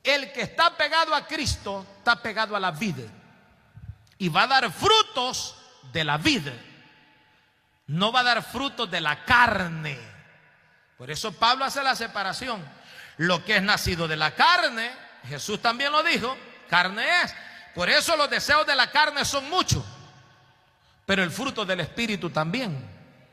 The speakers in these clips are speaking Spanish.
el que está pegado a Cristo está pegado a la vida y va a dar frutos de la vida, no va a dar frutos de la carne. Por eso Pablo hace la separación. Lo que es nacido de la carne, Jesús también lo dijo, carne es. Por eso los deseos de la carne son muchos, pero el fruto del Espíritu también.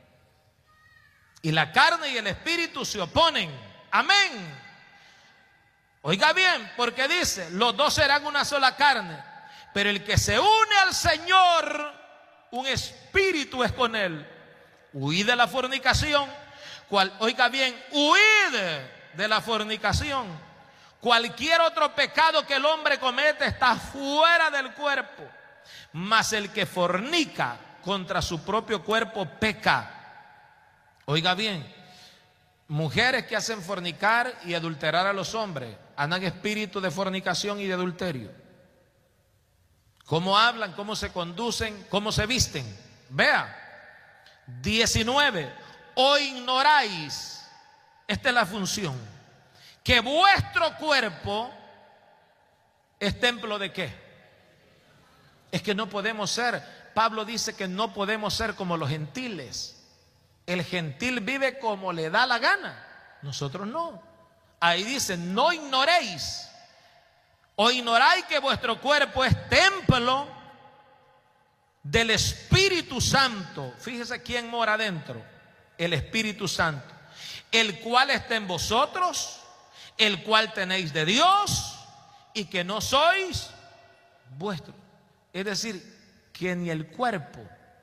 Y la carne y el Espíritu se oponen. Amén. Oiga bien, porque dice, los dos serán una sola carne, pero el que se une al Señor, un espíritu es con él. Huid de la fornicación. Oiga bien, huid de la fornicación. Cualquier otro pecado que el hombre comete está fuera del cuerpo, mas el que fornica contra su propio cuerpo peca. Oiga bien, mujeres que hacen fornicar y adulterar a los hombres andan espíritu de fornicación y de adulterio. ¿Cómo hablan? ¿Cómo se conducen? ¿Cómo se visten? Vea, 19. ¿O ignoráis? Esta es la función. Que vuestro cuerpo es templo de ¿qué? Es que no podemos ser. Pablo dice que no podemos ser como los gentiles. El gentil vive como le da la gana. Nosotros no. Ahí dice, no ignoréis. O ignoráis que vuestro cuerpo es templo del Espíritu Santo. Fíjese quién mora adentro. El Espíritu Santo, el cual está en vosotros, el cual tenéis de Dios y que no sois vuestros. Es decir, que ni el cuerpo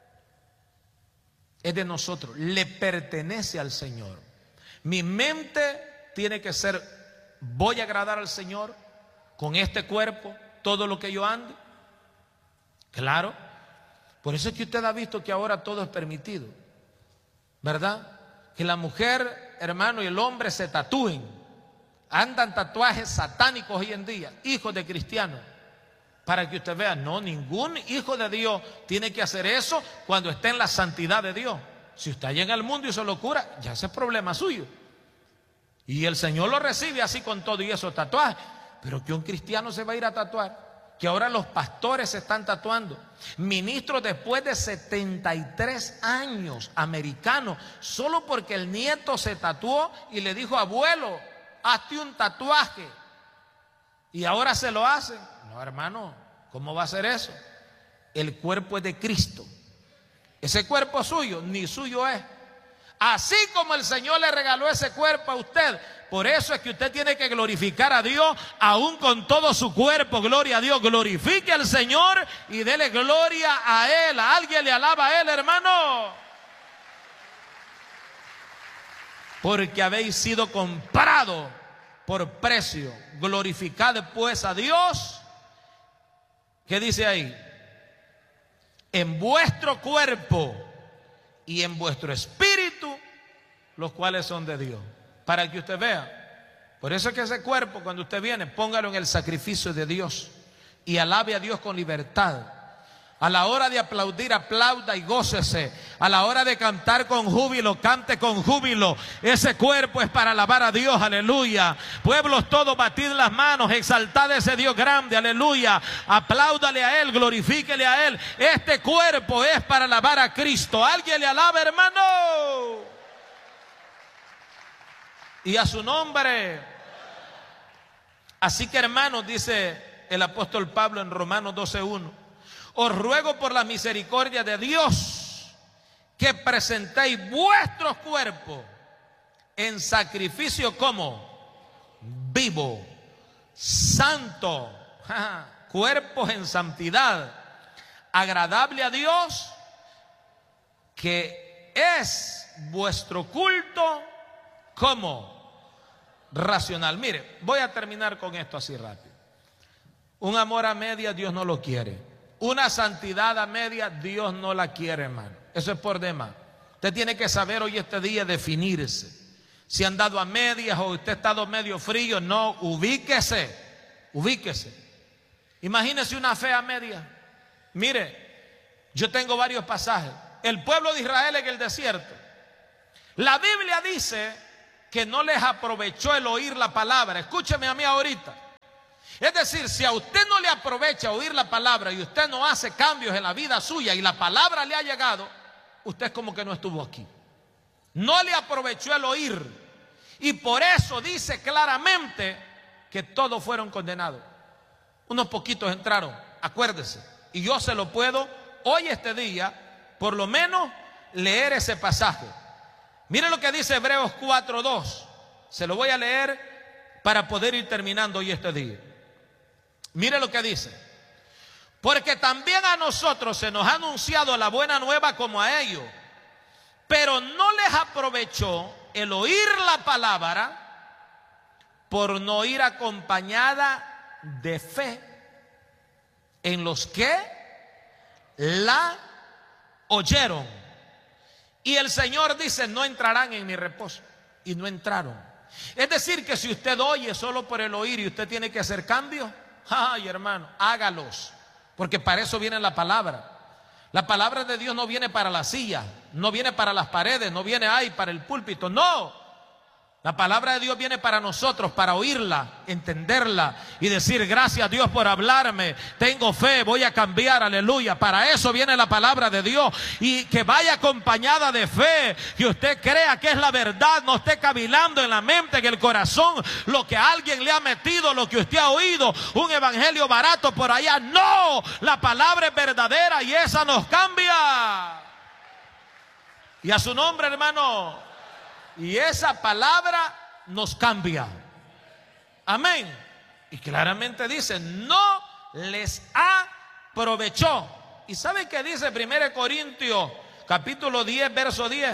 es de nosotros, le pertenece al Señor. Mi mente tiene que ser, voy a agradar al Señor con este cuerpo, todo lo que yo ande. Claro, por eso es que usted ha visto que ahora todo es permitido, ¿verdad? Que la mujer, hermano, y el hombre se tatúen. Andan tatuajes satánicos hoy en día, hijos de cristianos. Para que usted vea, no, ningún hijo de Dios tiene que hacer eso cuando esté en la santidad de Dios. Si usted llega al mundo y se lo cura, ya ese es problema suyo. Y el Señor lo recibe así con todo y esos tatuajes. Pero que un cristiano se va a ir a tatuar. Que ahora los pastores se están tatuando. Ministros después de 73 años, americanos, solo porque el nieto se tatuó y le dijo, abuelo, hazte un tatuaje. Y ahora se lo hacen. No, hermano, ¿cómo va a ser eso? El cuerpo es de Cristo. Ese cuerpo suyo, ni suyo es. Así como el Señor le regaló ese cuerpo a usted, por eso es que usted tiene que glorificar a Dios aún con todo su cuerpo. Gloria a Dios, glorifique al Señor y dele gloria a Él. ¿A alguien le alaba a Él, hermano? Porque habéis sido comprado por precio. Glorificad pues a Dios. ¿Qué dice ahí? En vuestro cuerpo y en vuestro espíritu, los cuales son de Dios. Para que usted vea. Por eso es que ese cuerpo, cuando usted viene, póngalo en el sacrificio de Dios y alabe a Dios con libertad. A la hora de aplaudir, aplauda y gócese. A la hora de cantar con júbilo, cante con júbilo. Ese cuerpo es para alabar a Dios, aleluya. Pueblos todos, batid las manos, exaltad a ese Dios grande, aleluya. Apláudale a Él, glorifíquele a Él. Este cuerpo es para alabar a Cristo. ¿Alguien le alaba, hermano? Y a su nombre. Así que, hermanos, dice el apóstol Pablo en Romanos 12:1. Os ruego por la misericordia de Dios que presentéis vuestros cuerpos en sacrificio como vivo, santo, cuerpos en santidad, agradable a Dios, que es vuestro culto como racional. Mire, voy a terminar con esto así rápido. Un amor a media Dios no lo quiere. Una santidad a media Dios no la quiere, hermano. Eso es por demás. Usted tiene que saber hoy este día definirse. Si han dado a medias o usted ha estado medio frío, no, ubíquese. Ubíquese. Imagínese una fe a media. Mire, yo tengo varios pasajes. El pueblo de Israel en el desierto. La Biblia dice que no les aprovechó el oír la palabra. Escúcheme a mí ahorita. Es decir, si a usted no le aprovecha oír la palabra y usted no hace cambios en la vida suya y la palabra le ha llegado, usted es como que no estuvo aquí. No le aprovechó el oír. Y por eso dice claramente que todos fueron condenados. Unos poquitos entraron, acuérdese. Y yo se lo puedo hoy, este día, por lo menos leer ese pasaje. Mire lo que dice Hebreos 4:2. Se lo voy a leer para poder ir terminando hoy este día. Mire lo que dice: porque también a nosotros se nos ha anunciado la buena nueva como a ellos, pero no les aprovechó el oír la palabra por no ir acompañada de fe en los que la oyeron. Y el Señor dice: no entrarán en mi reposo. Y no entraron. Es decir, que si usted oye solo por el oír y usted tiene que hacer cambios, ay, hermano, hágalos, porque para eso viene la palabra. La palabra de Dios no viene para la silla, no viene para las paredes, no viene ahí para el púlpito, no. La palabra de Dios viene para nosotros, para oírla, entenderla y decir: gracias Dios por hablarme, tengo fe, voy a cambiar, aleluya. Para eso viene la palabra de Dios, y que vaya acompañada de fe, que usted crea que es la verdad, no esté cavilando en la mente, en el corazón, lo que alguien le ha metido, lo que usted ha oído, un evangelio barato por allá. No, la palabra es verdadera y esa nos cambia. Y a su nombre, hermano. Y esa palabra nos cambia. Amén. Y claramente dice: no les aprovechó. ¿Y saben qué dice 1 Corintios capítulo 10 verso 10?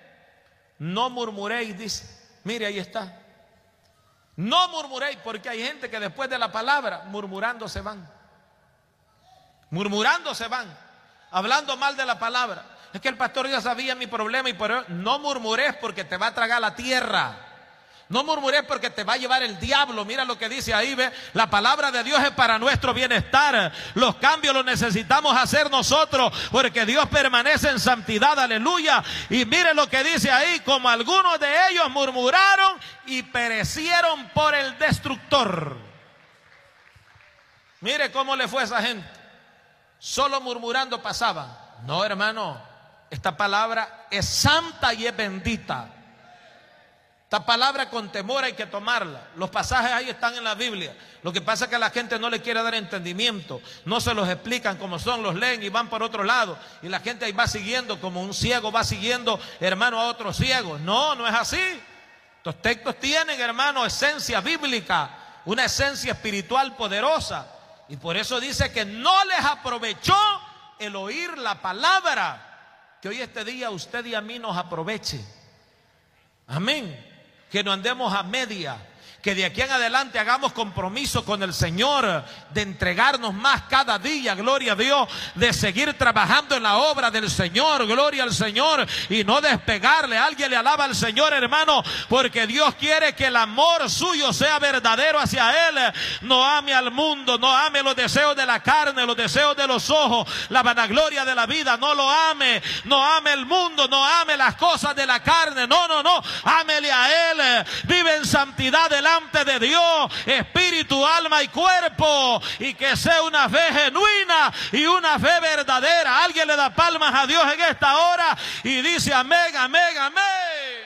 No murmuréis, dice. Mire, ahí está. No murmuréis, porque hay gente que después de la palabra murmurando se van. Murmurando se van, hablando mal de la palabra. Es que el pastor ya sabía mi problema y por eso no murmures, porque te va a tragar la tierra. No murmures porque te va a llevar el diablo. Mira lo que dice ahí, ve. La palabra de Dios es para nuestro bienestar. Los cambios los necesitamos hacer nosotros, porque Dios permanece en santidad, aleluya. Y mire lo que dice ahí: como algunos de ellos murmuraron y perecieron por el destructor. Mire cómo le fue a esa gente. Solo murmurando pasaban. No, hermano. Esta palabra es santa y es bendita. Esta palabra con temor hay que tomarla. Los pasajes ahí están en la Biblia. Lo que pasa es que la gente no le quiere dar entendimiento. No se los explican como son, los leen y van por otro lado. Y la gente ahí va siguiendo como un ciego va siguiendo, hermano, a otro ciego. No, no es así. Estos textos tienen, hermano, esencia bíblica, una esencia espiritual poderosa. Y por eso dice que no les aprovechó el oír la palabra. Que hoy este día usted y a mí nos aproveche. Amén. Que no andemos a media. Que de aquí en adelante hagamos compromiso con el Señor de entregarnos más cada día, gloria a Dios, de seguir trabajando en la obra del Señor, gloria al Señor, y no despegarle. Alguien le alaba al Señor, hermano, porque Dios quiere que el amor suyo sea verdadero hacia Él. No ame al mundo, no ame los deseos de la carne, los deseos de los ojos, la vanagloria de la vida. No lo ame, no ame el mundo, no ame las cosas de la carne. No, ámele a Él. Vive en santidad delante de Dios, espíritu, alma y cuerpo, y que sea una fe genuina y una fe verdadera. Alguien le da palmas a Dios en esta hora y dice amén, amén, amén.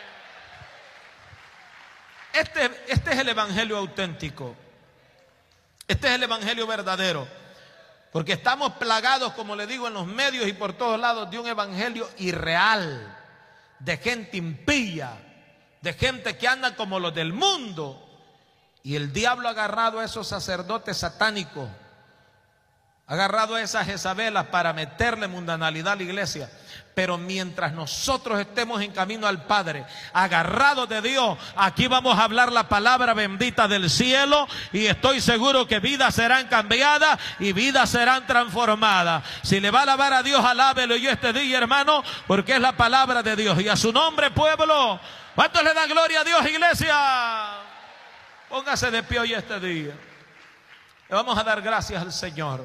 Este es el evangelio auténtico. Este es el evangelio verdadero. Porque estamos plagados, como le digo, en los medios y por todos lados, de un evangelio irreal, de gente impía, de gente que anda como los del mundo. Y el diablo ha agarrado a esos sacerdotes satánicos, ha agarrado a esas Jezabelas para meterle mundanalidad a la iglesia. Pero mientras nosotros estemos en camino al Padre, agarrados de Dios, aquí vamos a hablar la palabra bendita del cielo, y estoy seguro que vidas serán cambiadas y vidas serán transformadas. Si le va a alabar a Dios, alábelo yo este día, hermano, porque es la palabra de Dios. Y a su nombre, pueblo, ¿cuántos le dan gloria a Dios, iglesia? Póngase de pie hoy este día. Le vamos a dar gracias al Señor.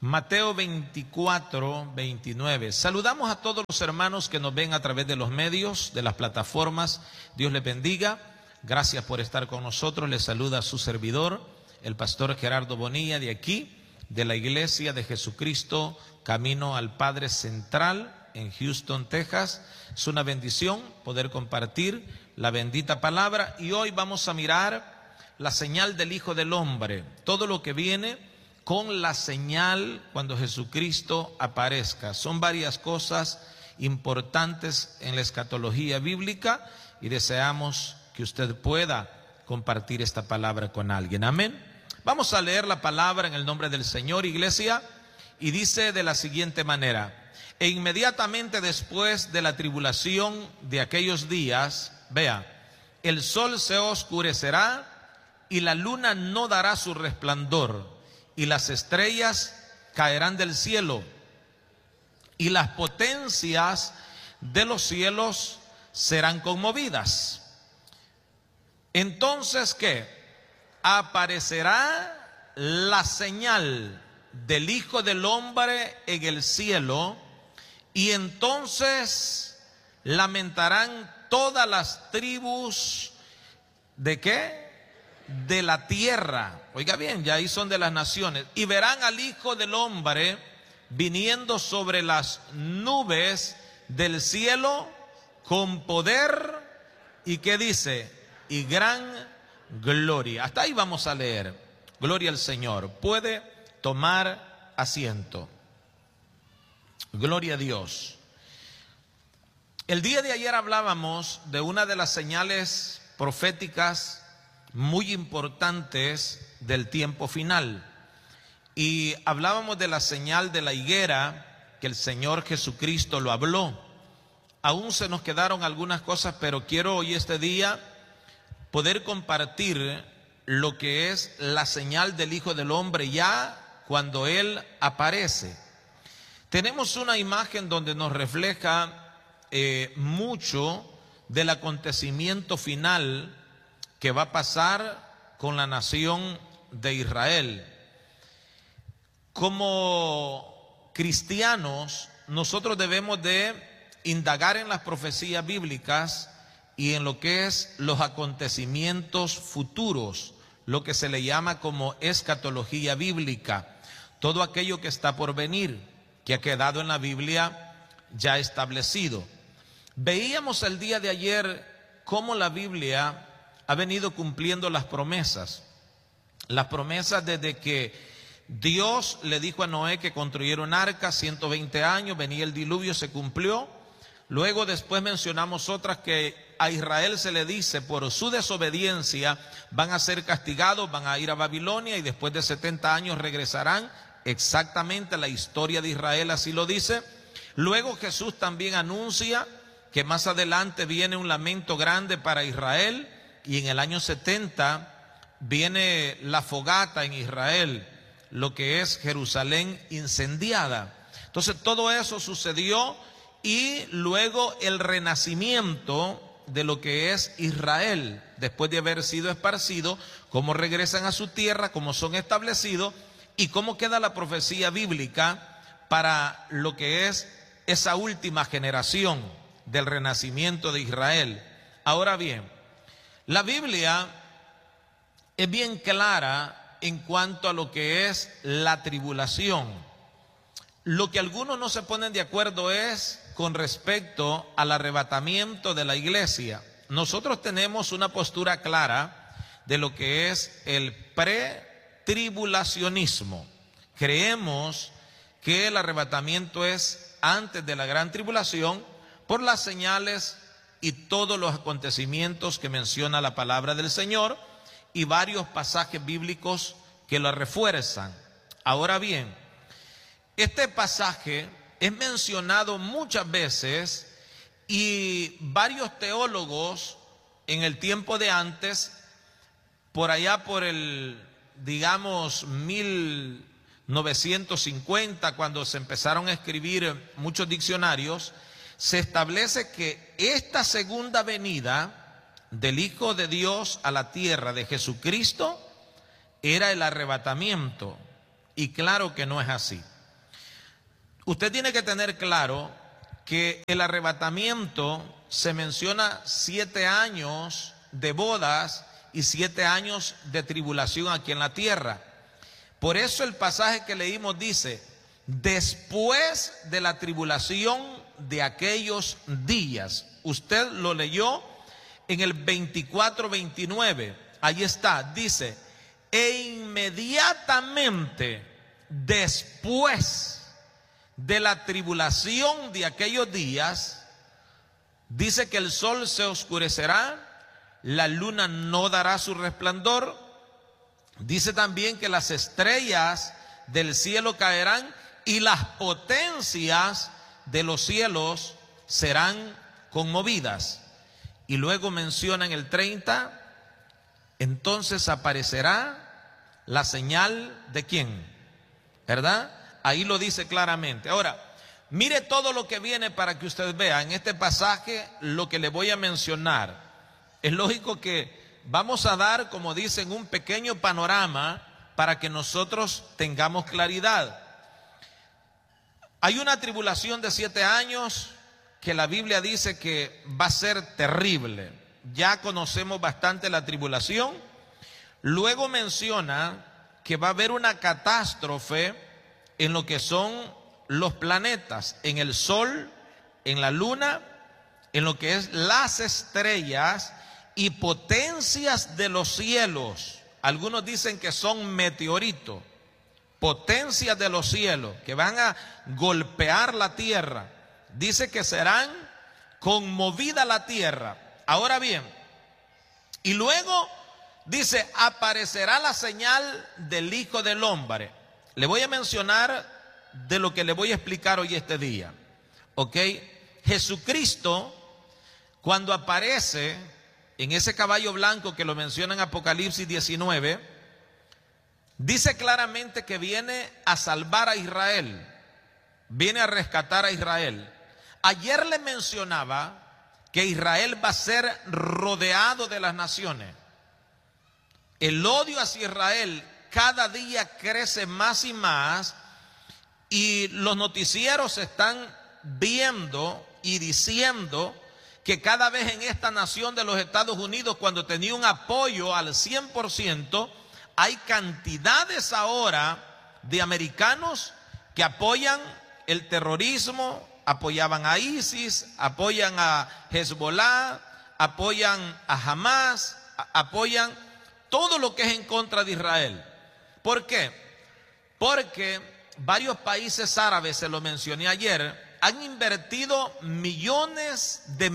Mateo 24, 29. Saludamos a todos los hermanos que nos ven a través de los medios, de las plataformas. Dios les bendiga. Gracias por estar con nosotros. Les saluda su servidor, el pastor Gerardo Bonilla, de aquí, de la Iglesia de Jesucristo, Camino al Padre Central, en Houston, Texas. Es una bendición poder compartir la bendita palabra. Y hoy vamos a mirar la señal del Hijo del Hombre. Todo lo que viene con la señal cuando Jesucristo aparezca. Son varias cosas importantes en la escatología bíblica y deseamos que usted pueda compartir esta palabra con alguien. Amén. Vamos a leer la palabra en el nombre del Señor, iglesia, y dice de la siguiente manera: e inmediatamente después de la tribulación de aquellos días, vea, el sol se oscurecerá y la luna no dará su resplandor, y las estrellas caerán del cielo, y las potencias de los cielos serán conmovidas. Entonces, ¿qué? Aparecerá la señal del Hijo del Hombre en el cielo, y entonces lamentarán todas las tribus, ¿de qué? De la tierra. Oiga bien, ya ahí son de las naciones. Y verán al Hijo del Hombre viniendo sobre las nubes del cielo con poder y ¿qué dice? Y gran gloria. Hasta ahí vamos a leer. Gloria al Señor. Puede tomar asiento. Gloria a Dios. El día de ayer hablábamos de una de las señales proféticas muy importantes del tiempo final, y hablábamos de la señal de la higuera, que el Señor Jesucristo lo habló. Aún se nos quedaron algunas cosas, pero quiero hoy, este día, poder compartir lo que es la señal del Hijo del Hombre ya cuando Él aparece. Tenemos una imagen donde nos refleja mucho del acontecimiento final que va a pasar con la nación de Israel. Como cristianos, nosotros debemos de indagar en las profecías bíblicas y en lo que es los acontecimientos futuros, lo que se le llama como escatología bíblica, todo aquello que está por venir, que ha quedado en la Biblia ya establecido. Veíamos el día de ayer cómo la Biblia ha venido cumpliendo las promesas desde que Dios le dijo a Noé que construyera un arca, 120 años, venía el diluvio, se cumplió. Luego después mencionamos otras que a Israel se le dice por su desobediencia van a ser castigados, van a ir a Babilonia y después de 70 años regresarán. Exactamente la historia de Israel así lo dice. Luego Jesús también anuncia que más adelante viene un lamento grande para Israel, y en el año 70 viene la fogata en Israel, lo que es Jerusalén incendiada. Entonces todo eso sucedió, y luego el renacimiento de lo que es Israel, después de haber sido esparcido, cómo regresan a su tierra, cómo son establecidos, y cómo queda la profecía bíblica para lo que es esa última generación del renacimiento de Israel. Ahora bien, la Biblia es bien clara en cuanto a lo que es la tribulación. Lo que algunos no se ponen de acuerdo es con respecto al arrebatamiento de la iglesia. Nosotros tenemos una postura clara de lo que es el pretribulacionismo. Creemos que el arrebatamiento es antes de la gran tribulación por las señales y todos los acontecimientos que menciona la palabra del Señor y varios pasajes bíblicos que lo refuerzan. Ahora bien, este pasaje es mencionado muchas veces, y varios teólogos en el tiempo de antes, por allá por el, digamos, 1950, cuando se empezaron a escribir muchos diccionarios, se establece que esta segunda venida del Hijo de Dios a la tierra de Jesucristo era el arrebatamiento. Y claro que no es así. Usted tiene que tener claro que el arrebatamiento se menciona 7 años de bodas y 7 años de tribulación aquí en la tierra. Por eso el pasaje que leímos dice: después de la tribulación de aquellos días. Usted lo leyó en el 24-29. Ahí está, dice: e inmediatamente después de la tribulación de aquellos días, dice que el sol se oscurecerá, la luna no dará su resplandor. Dice también que las estrellas del cielo caerán y las potencias de los cielos serán conmovidas. Y luego menciona en el 30, entonces aparecerá la señal de ¿quién? ¿Verdad? Ahí lo dice claramente. Ahora, mire todo lo que viene para que usted vea en este pasaje lo que le voy a mencionar. Es lógico que vamos a dar, como dicen, un pequeño panorama para que nosotros tengamos claridad. Hay una tribulación de 7 años que la Biblia dice que va a ser terrible. Ya conocemos bastante la tribulación. Luego menciona que va a haber una catástrofe en lo que son los planetas, en el sol, en la luna, en lo que es las estrellas y potencias de los cielos. Algunos dicen que son meteoritos, potencias de los cielos que van a golpear la tierra. Dice que serán conmovida la tierra. Ahora bien, y luego dice: aparecerá la señal del Hijo del Hombre. Le voy a mencionar de lo que le voy a explicar hoy este día. ¿Ok? Jesucristo, cuando aparece en ese caballo blanco que lo menciona en Apocalipsis 19, dice claramente que viene a salvar a Israel, viene a rescatar a Israel. Ayer le mencionaba que Israel va a ser rodeado de las naciones. El odio hacia Israel cada día crece más y más, y los noticieros están viendo y diciendo que cada vez en esta nación de los Estados Unidos, cuando tenía un apoyo al 100%, hay cantidades ahora de americanos que apoyan el terrorismo, apoyaban a ISIS, apoyan a Hezbollah, apoyan a Hamas, apoyan todo lo que es en contra de Israel. ¿Por qué? Porque varios países árabes, se lo mencioné ayer, han invertido millones de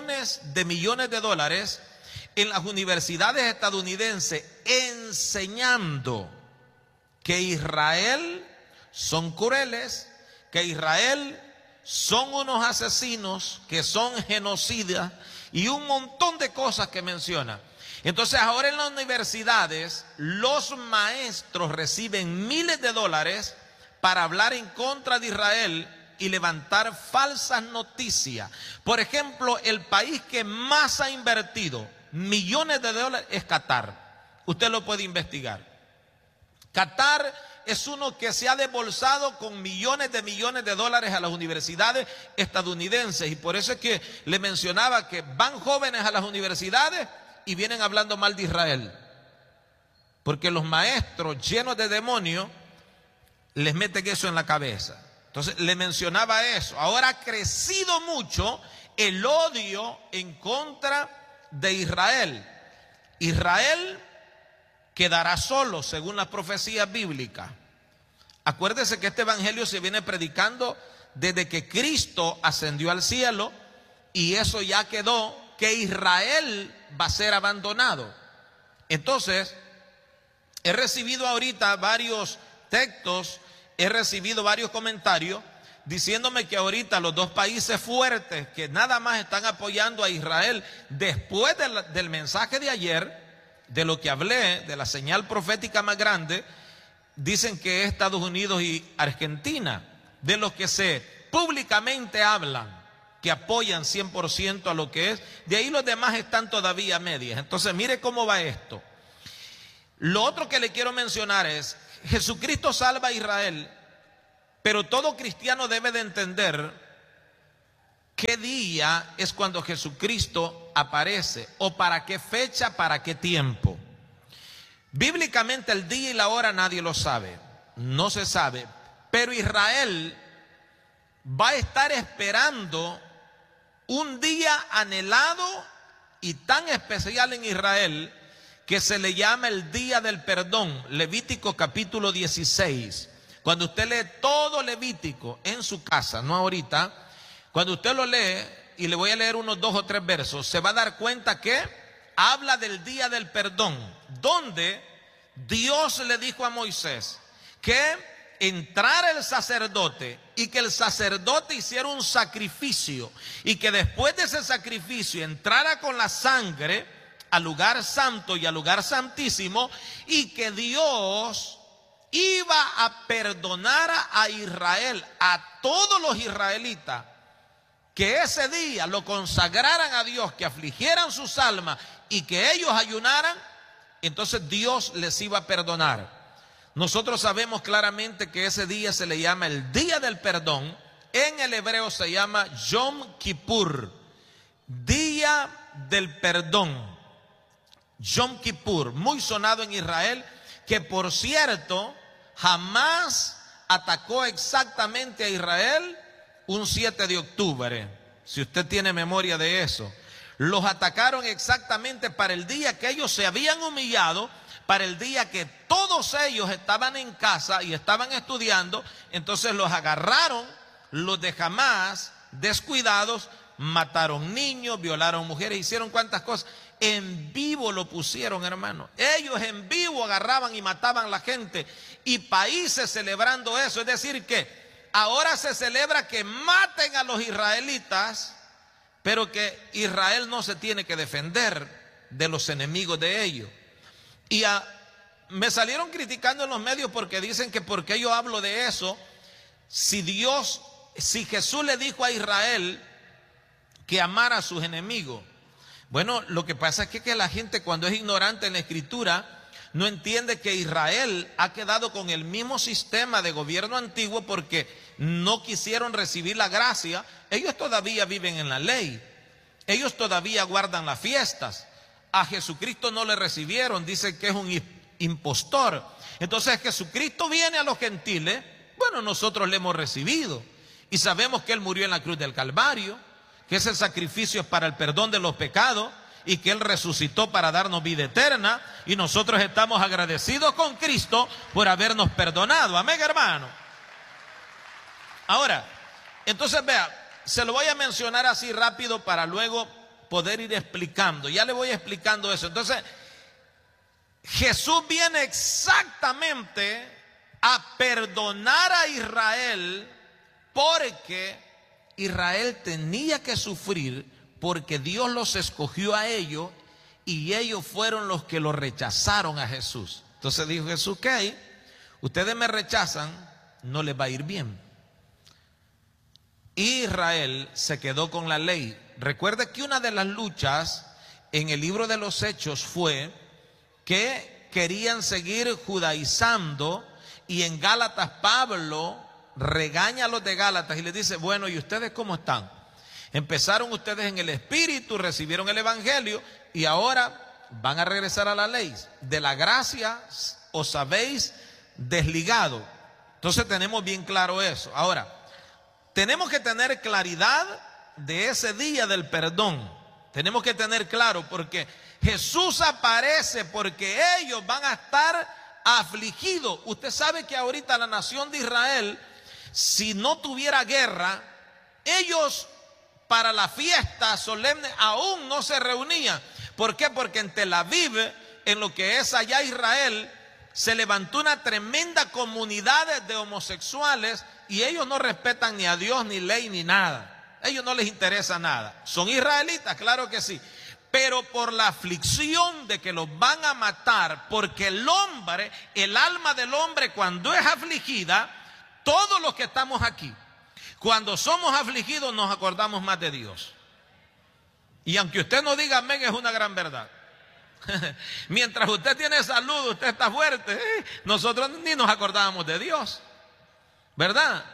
dólares en las universidades estadounidenses enseñando que Israel son crueles, que Israel son unos asesinos, que son genocidas y un montón de cosas que menciona. Entonces ahora en las universidades los maestros reciben miles de dólares para hablar en contra de Israel y levantar falsas noticias. Por ejemplo, el país que más ha invertido millones de dólares es Qatar. Usted lo puede investigar. Qatar es uno que se ha desembolsado con millones de dólares a las universidades estadounidenses, y por eso es que le mencionaba que van jóvenes a las universidades y vienen hablando mal de Israel, porque los maestros llenos de demonios les meten eso en la cabeza. Entonces le mencionaba eso. Ahora ha crecido mucho el odio en contra de Israel. Israel quedará solo según las profecías bíblicas. Acuérdese que este evangelio se viene predicando desde que Cristo ascendió al cielo, y eso ya quedó, que Israel va a ser abandonado. Entonces, he recibido ahorita varios textos, he recibido varios comentarios diciéndome que ahorita los dos países fuertes que nada más están apoyando a Israel después del mensaje de ayer, de lo que hablé, de la señal profética más grande, dicen que es Estados Unidos y Argentina, de los que se públicamente hablan, que apoyan 100% a lo que es. De ahí los demás están todavía a medias. Entonces mire cómo va esto. Lo otro que le quiero mencionar es: Jesucristo salva a Israel, Pero todo cristiano debe de entender qué día es cuando Jesucristo aparece, o para qué fecha, para qué tiempo. Bíblicamente el día y la hora nadie lo sabe, no se sabe, pero Israel va a estar esperando un día anhelado y tan especial en Israel que se le llama el día del perdón. Levítico capítulo 16. Cuando usted lee todo Levítico en su casa, no ahorita, cuando usted lo lee, y le voy a leer unos 2 o 3 versos, se va a dar cuenta que habla del día del perdón, donde Dios le dijo a Moisés que entrara el sacerdote y que el sacerdote hiciera un sacrificio y que después de ese sacrificio entrara con la sangre al lugar santo y al lugar santísimo, y que Dios iba a perdonar a Israel, a todos los israelitas, que ese día lo consagraran a Dios, que afligieran sus almas y que ellos ayunaran. Entonces Dios les iba a perdonar. Nosotros sabemos claramente que ese día se le llama el día del perdón. En el hebreo se llama Yom Kippur, día del perdón. Yom Kippur, muy sonado en Israel, que por cierto jamás atacó exactamente a Israel un 7 de octubre, si usted tiene memoria de eso. Los atacaron exactamente para el día que ellos se habían humillado, para el día que todos ellos estaban en casa y estaban estudiando. Entonces los agarraron, los de Hamás, descuidados, mataron niños, violaron mujeres, hicieron cuantas cosas. En vivo lo pusieron, hermano. Ellos en vivo agarraban y mataban a la gente, y países celebrando eso. Es decir que ahora se celebra que maten a los israelitas, pero que Israel no se tiene que defender de los enemigos de ellos. Y me salieron criticando en los medios porque dicen que por qué yo hablo de eso, si Jesús le dijo a Israel que amara a sus enemigos. Bueno, lo que pasa es que la gente, cuando es ignorante en la escritura, no entiende que Israel ha quedado con el mismo sistema de gobierno antiguo porque no quisieron recibir la gracia. Ellos todavía viven en la ley, ellos todavía guardan las fiestas. A Jesucristo no le recibieron, dicen que es un impostor. Entonces Jesucristo viene a los gentiles. Bueno, nosotros le hemos recibido y sabemos que Él murió en la cruz del Calvario, que ese sacrificio es para el perdón de los pecados, y que Él resucitó para darnos vida eterna, y nosotros estamos agradecidos con Cristo por habernos perdonado. Amén, hermano. Ahora, entonces vea, se lo voy a mencionar así rápido para luego poder ir explicando. Ya le voy explicando eso. Entonces, Jesús viene exactamente a perdonar a Israel, porque Israel tenía que sufrir, porque Dios los escogió a ellos y ellos fueron los que lo rechazaron a Jesús. Entonces dijo Jesús: ok, ustedes me rechazan, no les va a ir bien. Israel se quedó con la ley. Recuerde que una de las luchas en el libro de los Hechos fue que querían seguir judaizando, y en Gálatas Pablo regaña a los de Gálatas y les dice: bueno, ¿y ustedes cómo están? Empezaron ustedes en el Espíritu, recibieron el Evangelio, y ahora van a regresar a la ley. De la gracia os habéis desligado. Entonces tenemos bien claro eso. Ahora, tenemos que tener claridad de ese día del perdón. Tenemos que tener claro, porque Jesús aparece porque ellos van a estar afligidos. Usted sabe que ahorita la nación de Israel, si no tuviera guerra, ellos para la fiesta solemne aún no se reunían. ¿Por qué? Porque en Tel Aviv, en lo que es allá Israel, se levantó una tremenda comunidad de homosexuales, y ellos no respetan ni a Dios, ni ley, ni nada. A ellos no les interesa nada. Son israelitas, claro que sí, pero por la aflicción de que los van a matar, porque el hombre, el alma del hombre, cuando es afligida, todos los que estamos aquí, cuando somos afligidos, nos acordamos más de Dios. Y aunque usted no diga amén, es una gran verdad. Mientras usted tiene salud, usted está fuerte, nosotros ni nos acordábamos de Dios, ¿verdad?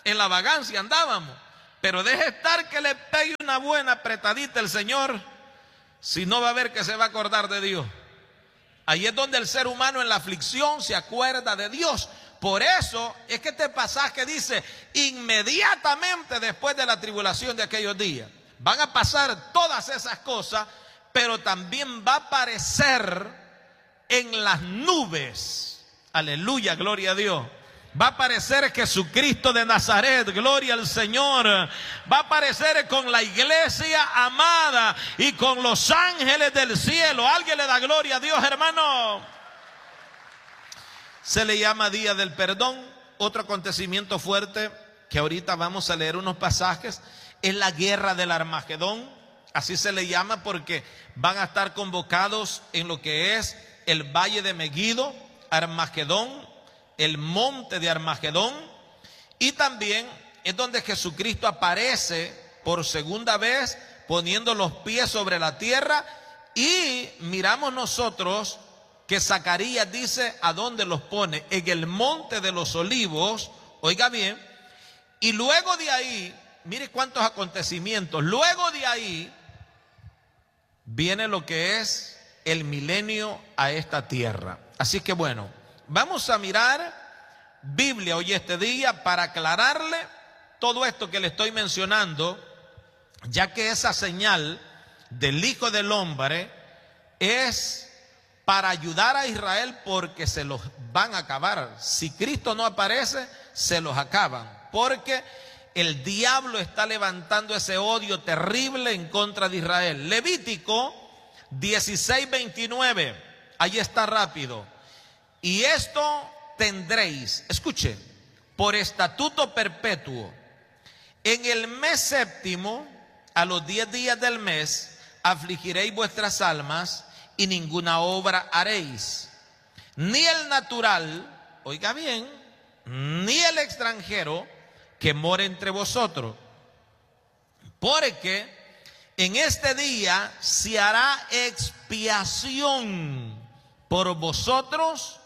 en la vagancia andábamos. Pero deje estar que le pegue una buena apretadita el Señor, si no va a ver que se va a acordar de Dios. Ahí es donde el ser humano en la aflicción se acuerda de Dios. Por eso es que este pasaje dice, inmediatamente después de la tribulación de aquellos días, van a pasar todas esas cosas, pero también va a aparecer en las nubes. Aleluya, gloria a Dios. Va a aparecer Jesucristo de Nazaret, gloria al Señor. Va a aparecer con la iglesia amada y con los ángeles del cielo. ¿Alguien le da gloria a Dios, hermano? Se le llama Día del Perdón. Otro acontecimiento fuerte que ahorita vamos a leer unos pasajes es la guerra del Armagedón. Así se le llama porque van a estar convocados en lo que es el valle de Megiddo, Armagedón, el monte de Armagedón, y también es donde Jesucristo aparece por segunda vez poniendo los pies sobre la tierra, y miramos nosotros que Zacarías dice a dónde los pone, en el monte de los olivos, oiga bien, y luego de ahí, mire cuántos acontecimientos, luego de ahí viene lo que es el milenio a esta tierra. Así que bueno, vamos a mirar Biblia hoy este día para aclararle todo esto que le estoy mencionando, ya que esa señal del Hijo del Hombre es para ayudar a Israel, porque se los van a acabar. Si Cristo no aparece, se los acaban, porque el diablo está levantando ese odio terrible en contra de Israel. Levítico 16:29, ahí está rápido. Y esto tendréis, escuche, por estatuto perpetuo, en el mes séptimo, a los 10 días del mes, afligiréis vuestras almas y ninguna obra haréis, ni el natural, oiga bien, ni el extranjero que more entre vosotros, porque en este día se hará expiación por vosotros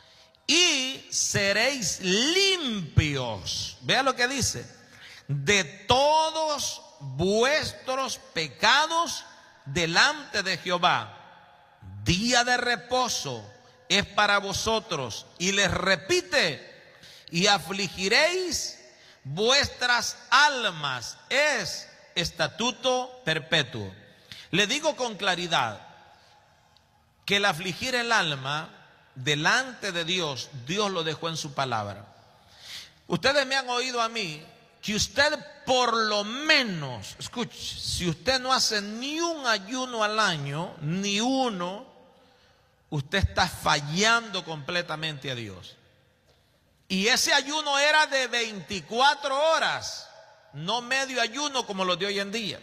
y seréis limpios. Vea lo que dice: de todos vuestros pecados delante de Jehová. Día de reposo es para vosotros. Y les repite: y afligiréis vuestras almas. Es estatuto perpetuo. Le digo con claridad que el afligir el alma delante de Dios, Dios lo dejó en su palabra. Ustedes me han oído a mí que usted por lo menos, escuche, si usted no hace ni un ayuno al año, ni uno, usted está fallando completamente a Dios. Y ese ayuno era de 24 horas, no medio ayuno como los de hoy en día.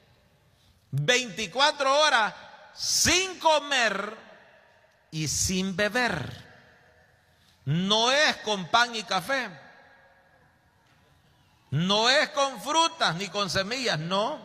24 horas sin comer y sin beber. No es con pan y café, no es con frutas ni con semillas, no.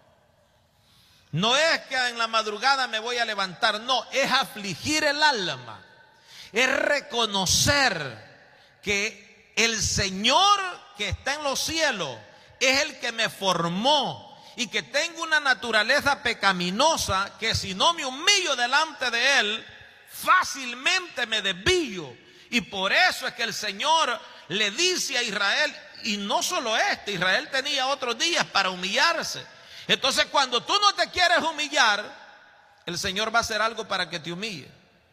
No es que en la madrugada me voy a levantar, no, es afligir el alma. Es reconocer que el Señor que está en los cielos es el que me formó, y que tengo una naturaleza pecaminosa que si no me humillo delante de Él, fácilmente me desvío. Y por eso es que el Señor le dice a Israel, y no solo Israel tenía otros días para humillarse. Entonces cuando tú no te quieres humillar, el Señor va a hacer algo para que te humille.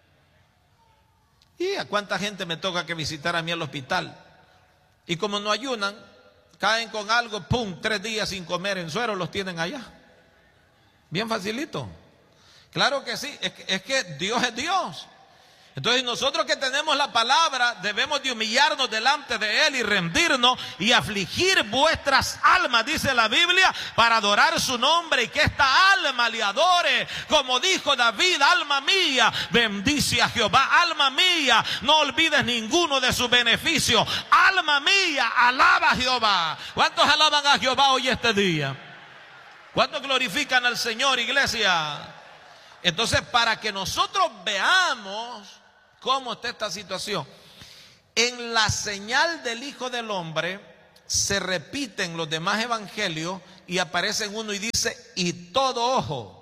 ¿Y a cuánta gente me toca que visitar a mí al hospital? Y como no ayunan, caen con algo, pum, 3 días sin comer en suero, los tienen allá. Bien facilito. Claro que sí, es que Dios es Dios. Entonces nosotros que tenemos la palabra debemos de humillarnos delante de Él y rendirnos y afligir vuestras almas, dice la Biblia, para adorar su nombre, y que esta alma le adore, como dijo David: alma mía, bendice a Jehová. Alma mía, no olvides ninguno de sus beneficios. Alma mía, alaba a Jehová. ¿Cuántos alaban a Jehová hoy este día? ¿Cuántos glorifican al Señor, iglesia? Entonces, para que nosotros veamos cómo está esta situación, en la señal del Hijo del Hombre se repiten los demás evangelios y aparece en uno y dice, y todo ojo.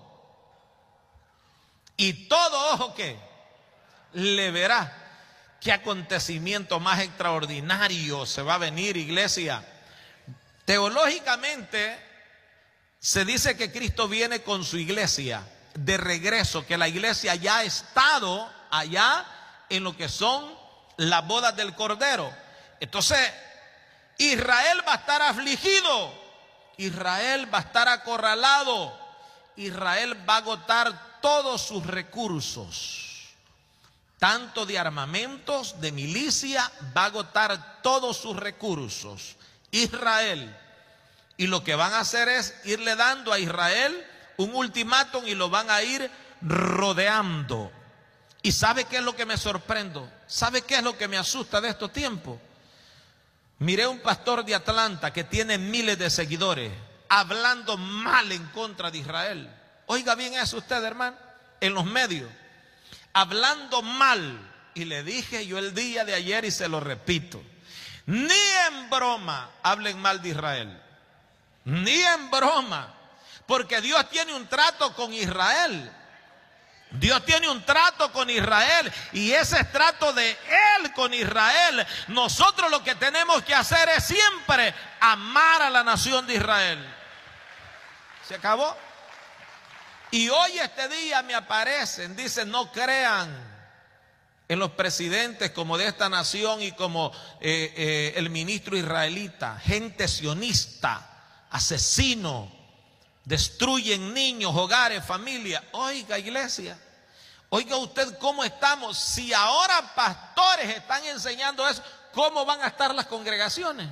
¿Y todo ojo qué? Le verá. ¿Qué acontecimiento más extraordinario se va a venir, iglesia? Teológicamente se dice que Cristo viene con su iglesia de regreso, que la iglesia ya ha estado allá en lo que son las bodas del Cordero. Entonces, Israel va a estar afligido, Israel va a estar acorralado, Israel va a agotar todos sus recursos, tanto de armamentos, de milicia, va a agotar todos sus recursos, Israel. Y lo que van a hacer es irle dando a Israel un ultimátum y lo van a ir rodeando. ¿Y sabe qué es lo que me sorprendo? ¿Sabe qué es lo que me asusta de estos tiempos? Miré un pastor de Atlanta que tiene miles de seguidores hablando mal en contra de Israel. Oiga bien eso usted, hermano, en los medios, hablando mal. Y le dije yo el día de ayer y se lo repito, ni en broma hablen mal de Israel, ni en broma, porque Dios tiene un trato con Israel. Dios tiene un trato con Israel y ese es trato de Él con Israel. Nosotros lo que tenemos que hacer es siempre amar a la nación de Israel. ¿Se acabó? Y hoy este día me aparecen, dicen, no crean en los presidentes como de esta nación y como el ministro israelita, gente sionista, asesino. Destruyen niños, hogares, familias. Oiga, iglesia, oiga usted cómo estamos. Si ahora pastores están enseñando eso, ¿cómo van a estar las congregaciones?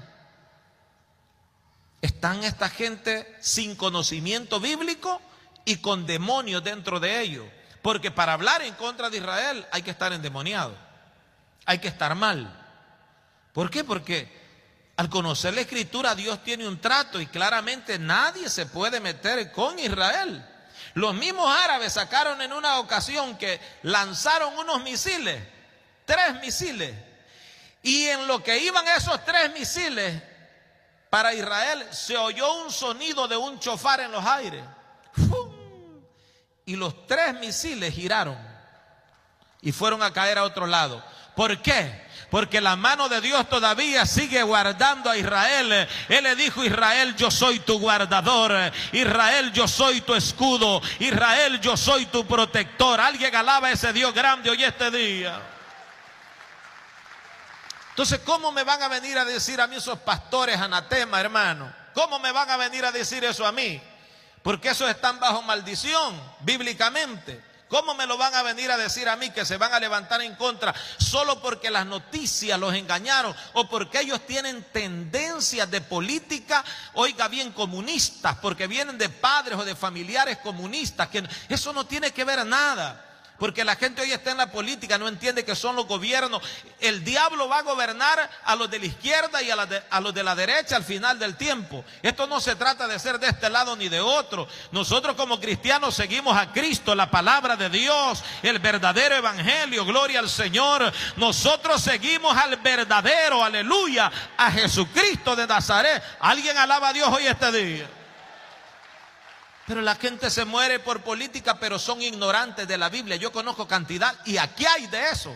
Están esta gente sin conocimiento bíblico y con demonios dentro de ellos. Porque para hablar en contra de Israel hay que estar endemoniado, hay que estar mal. ¿Por qué? Porque al conocer la Escritura, Dios tiene un trato y claramente nadie se puede meter con Israel. Los mismos árabes sacaron en una ocasión que lanzaron unos misiles, 3 misiles, y en lo que iban esos 3 misiles para Israel se oyó un sonido de un chofar en los aires. ¡Fum! Y los 3 misiles giraron y fueron a caer a otro lado. ¿Por qué? Porque la mano de Dios todavía sigue guardando a Israel. Él le dijo a Israel, yo soy tu guardador. Israel, yo soy tu escudo. Israel, yo soy tu protector. Alguien alaba a ese Dios grande hoy este día. Entonces, ¿cómo me van a venir a decir a mí esos pastores anatema, hermano? ¿Cómo me van a venir a decir eso a mí? Porque esos están bajo maldición, bíblicamente. ¿Cómo me lo van a venir a decir a mí que se van a levantar en contra solo porque las noticias los engañaron o porque ellos tienen tendencias de política, oiga bien, comunistas, porque vienen de padres o de familiares comunistas? Que eso no tiene que ver nada. Porque la gente hoy está en la política, no entiende que son los gobiernos. El diablo va a gobernar a los de la izquierda y a los de la derecha al final del tiempo. Esto no se trata de ser de este lado ni de otro. Nosotros como cristianos seguimos a Cristo, la palabra de Dios, el verdadero evangelio, gloria al Señor. Nosotros seguimos al verdadero, aleluya, a Jesucristo de Nazaret. ¿Alguien alaba a Dios hoy este día? Pero la gente se muere por política, pero son ignorantes de la Biblia. Yo conozco cantidad y aquí hay de eso.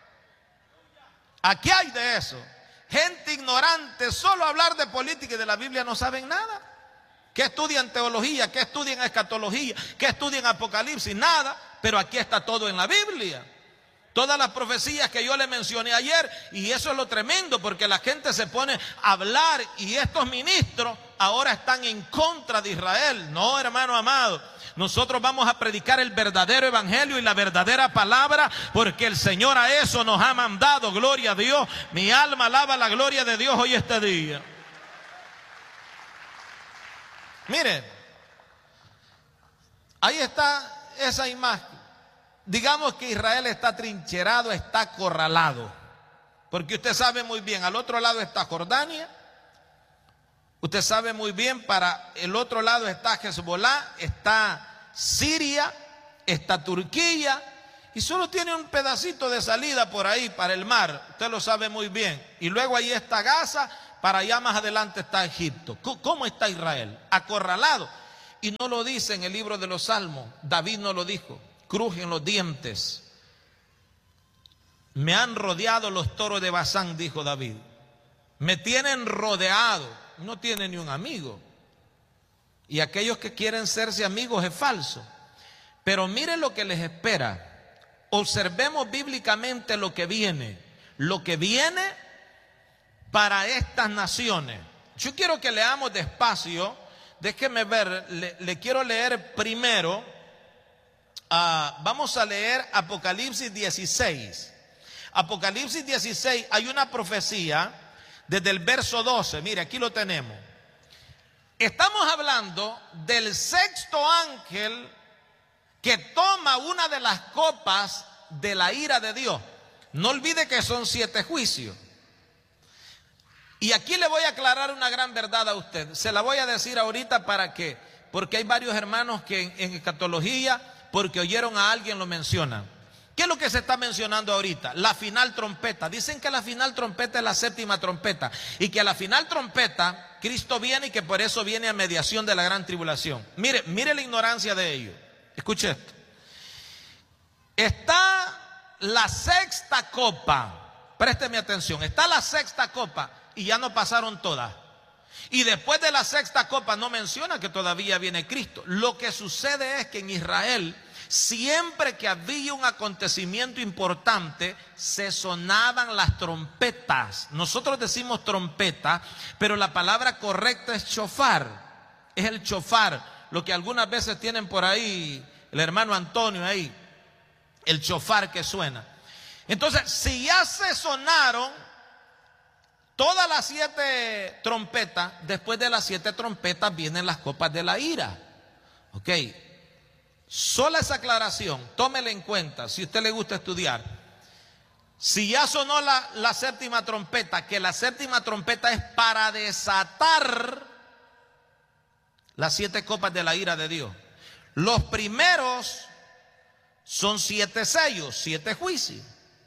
Aquí hay de eso. Gente ignorante, solo hablar de política y de la Biblia no saben nada. ¿Qué estudian teología? ¿Qué estudian escatología? ¿Qué estudian apocalipsis? Nada. Pero aquí está todo en la Biblia. Todas las profecías que yo le mencioné ayer, y eso es lo tremendo, porque la gente se pone a hablar y estos ministros ahora están en contra de Israel. No, hermano amado, nosotros vamos a predicar el verdadero evangelio y la verdadera palabra, porque el Señor a eso nos ha mandado. Gloria a Dios. Mi alma alaba la gloria de Dios hoy este día. Miren, ahí está esa imagen. Digamos que Israel está trincherado, está acorralado. Porque usted sabe muy bien, al otro lado está Jordania. Usted sabe muy bien, para el otro lado está Hezbolá, está Siria, está Turquía. Y solo tiene un pedacito de salida por ahí para el mar. Usted lo sabe muy bien. Y luego ahí está Gaza, para allá más adelante está Egipto. ¿Cómo está Israel? Acorralado. Y no lo dice en el libro de los Salmos. David no lo dijo. Crujen los dientes. Me han rodeado los toros de Basán, dijo David. Me tienen rodeado. No tiene ni un amigo. Y aquellos que quieren serse amigos es falso. Pero miren lo que les espera. Observemos bíblicamente lo que viene. Lo que viene para estas naciones. Yo quiero que leamos despacio. Déjeme ver, le quiero leer primero. Vamos a leer Apocalipsis 16. Apocalipsis 16, hay una profecía desde el verso 12. Mire, aquí lo tenemos. Estamos hablando del sexto ángel que toma una de las copas de la ira de Dios. No olvide que son 7 juicios. Y aquí le voy a aclarar una gran verdad a usted. Se la voy a decir ahorita porque hay varios hermanos que en escatología, porque oyeron a alguien, lo mencionan. ¿Qué es lo que se está mencionando ahorita? La final trompeta. Dicen que la final trompeta es la 7ª trompeta. Y que a la final trompeta Cristo viene y que por eso viene a mediación de la gran tribulación. Mire la ignorancia de ellos. Escuche esto. Está la 6ª copa. Présteme atención. Está la 6ª copa. Y ya no pasaron todas. Y después de la 6ª copa no menciona que todavía viene Cristo. Lo que sucede es que en Israel, siempre que había un acontecimiento importante, se sonaban las trompetas. Nosotros decimos trompeta, pero la palabra correcta es shofar. Es el shofar, lo que algunas veces tienen por ahí el hermano Antonio ahí, el shofar que suena. Entonces, si ya se sonaron todas las 7 trompetas, después de las 7 trompetas vienen las copas de la ira. Ok. Sola esa aclaración, tómela en cuenta si a usted le gusta estudiar. Si ya sonó la 7ª trompeta, que la 7ª trompeta es para desatar las 7 copas de la ira de Dios. Los primeros son 7 sellos, 7 juicios.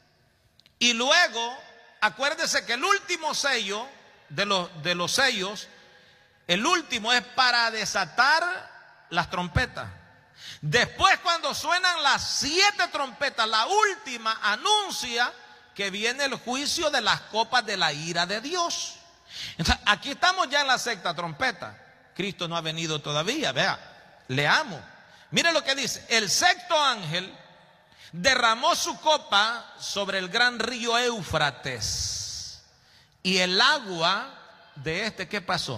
Y luego, acuérdese que el último sello de los sellos, el último es para desatar las trompetas. Después, cuando suenan las 7 trompetas, la última anuncia que viene el juicio de las copas de la ira de Dios. Entonces, aquí estamos ya en la 6ª trompeta. Cristo no ha venido todavía. Vea, leamos. Mire lo que dice. El 6º ángel derramó su copa sobre el gran río Éufrates. Y el agua de ¿qué pasó?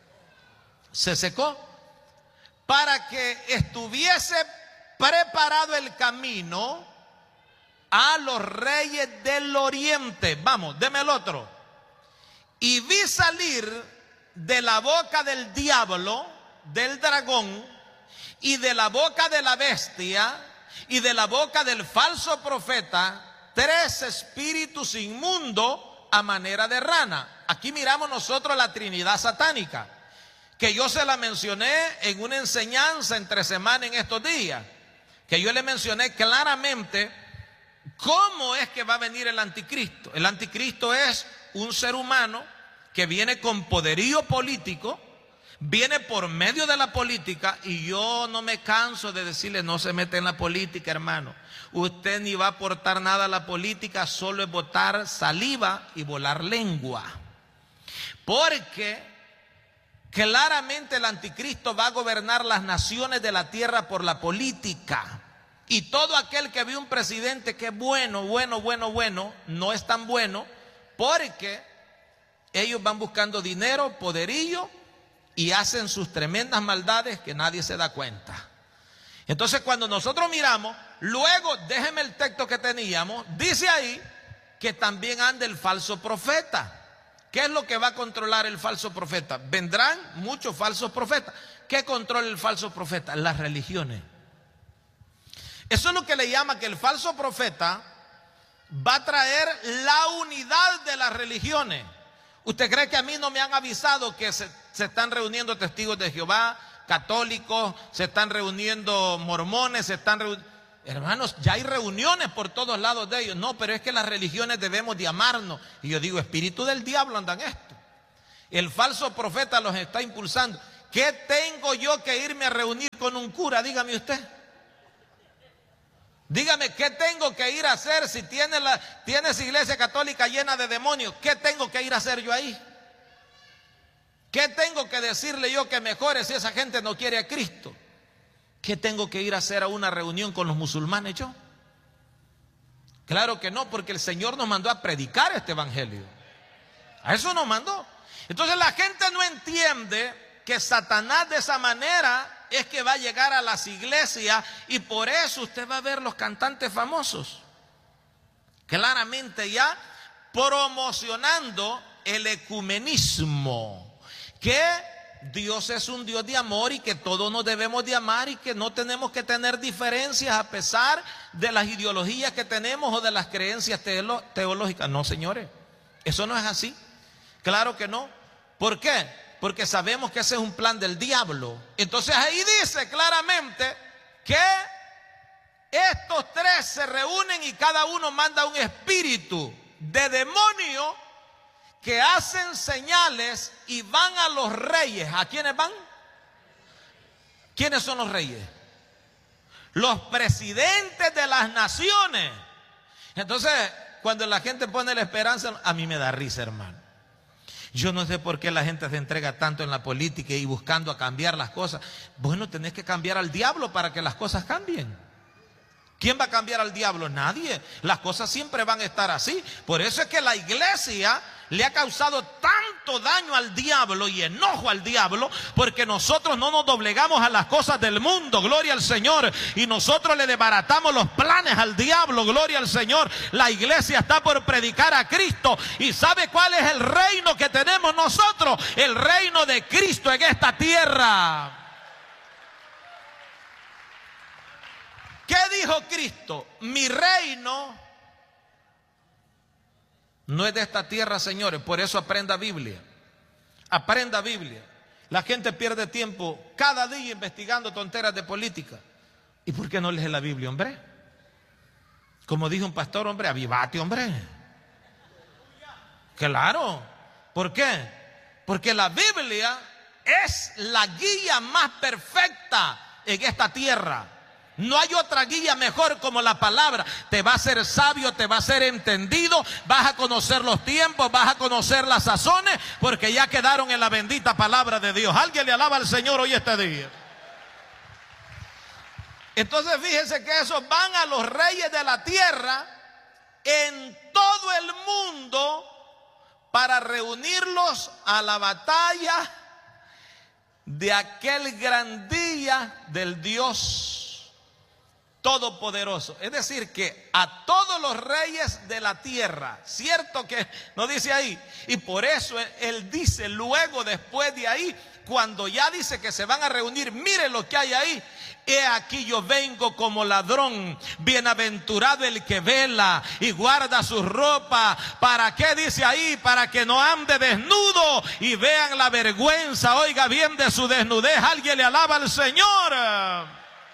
Se secó. Para que estuviese preparado el camino a los reyes del oriente. Vamos, deme el otro. Y vi salir de la boca del diablo, del dragón, y de la boca de la bestia, y de la boca del falso profeta, 3 espíritus inmundos a manera de rana. Aquí miramos nosotros la Trinidad satánica, que yo se la mencioné en una enseñanza entre semana en estos días, que yo le mencioné claramente cómo es que va a venir el anticristo. El anticristo es un ser humano que viene con poderío político, viene por medio de la política, y yo no me canso de decirle: no se mete en la política, hermano. Usted ni va a aportar nada a la política, solo es botar saliva y volar lengua. Porque claramente el anticristo va a gobernar las naciones de la tierra por la política. Y todo aquel que ve un presidente que es bueno, no es tan bueno, porque ellos van buscando dinero, poderío, y hacen sus tremendas maldades que nadie se da cuenta. Entonces, cuando nosotros miramos, luego, déjeme el texto que teníamos, dice ahí que también anda el falso profeta. ¿Qué es lo que va a controlar el falso profeta? Vendrán muchos falsos profetas. ¿Qué controla el falso profeta? Las religiones. Eso es lo que le llama que el falso profeta va a traer la unidad de las religiones. ¿Usted cree que a mí no me han avisado que se están reuniendo testigos de Jehová, católicos, se están reuniendo mormones, hermanos, ya hay reuniones por todos lados de ellos? No, pero es que las religiones debemos de amarnos. Y yo digo, espíritu del diablo andan esto. El falso profeta los está impulsando. ¿Qué tengo yo que irme a reunir con un cura? Dígame usted. Dígame, ¿qué tengo que ir a hacer si tienes iglesia católica llena de demonios? ¿Qué tengo que ir a hacer yo ahí? ¿Qué tengo que decirle yo que mejore si esa gente no quiere a Cristo? ¿Qué tengo que ir a hacer a una reunión con los musulmanes yo? Claro que no, porque el Señor nos mandó a predicar este evangelio. A eso nos mandó. Entonces la gente no entiende que Satanás de esa manera es que va a llegar a las iglesias, y por eso usted va a ver los cantantes famosos claramente ya promocionando el ecumenismo, que Dios es un Dios de amor y que todos nos debemos de amar y que no tenemos que tener diferencias a pesar de las ideologías que tenemos o de las creencias teológicas. No, señores, eso no es así. Claro que no. ¿Por qué? Porque sabemos que ese es un plan del diablo. Entonces ahí dice claramente que estos tres se reúnen y cada uno manda un espíritu de demonio que hacen señales y van a los reyes. ¿A quiénes van? ¿Quiénes son los reyes? Los presidentes de las naciones. Entonces, cuando la gente pone la esperanza, a mí me da risa, hermano. Yo no sé por qué la gente se entrega tanto en la política y buscando a cambiar las cosas. Bueno, tenés que cambiar al diablo para que las cosas cambien. ¿Quién va a cambiar al diablo? Nadie. Las cosas siempre van a estar así. Por eso es que la iglesia le ha causado tanto daño al diablo y enojo al diablo, porque nosotros no nos doblegamos a las cosas del mundo, gloria al Señor, y nosotros le desbaratamos los planes al diablo, gloria al Señor. La iglesia está por predicar a Cristo, y ¿sabe cuál es el reino que tenemos nosotros? El reino de Cristo en esta tierra. ¿Qué dijo Cristo? Mi reino no es de esta tierra, señores. Por eso aprenda Biblia. Aprenda Biblia. La gente pierde tiempo cada día investigando tonteras de política. ¿Y por qué no lees la Biblia, hombre? Como dijo un pastor, hombre, avivate, hombre. Claro. ¿Por qué? Porque la Biblia es la guía más perfecta en esta tierra. No hay otra guía mejor como la palabra. Te va a hacer sabio, te va a hacer entendido, vas a conocer los tiempos, vas a conocer las sazones, porque ya quedaron en la bendita palabra de Dios. Alguien le alaba al Señor hoy este día. Entonces fíjense que esos van a los reyes de la tierra en todo el mundo para reunirlos a la batalla de aquel gran día del Dios Todopoderoso. Es decir, que a todos los reyes de la tierra, cierto que no dice ahí, y por eso él dice luego, después de ahí, cuando ya dice que se van a reunir, mire lo que hay ahí: he aquí yo vengo como ladrón, bienaventurado el que vela y guarda su ropa. ¿Para qué dice ahí? Para que no ande desnudo y vean la vergüenza, oiga bien, de su desnudez. Alguien le alaba al Señor.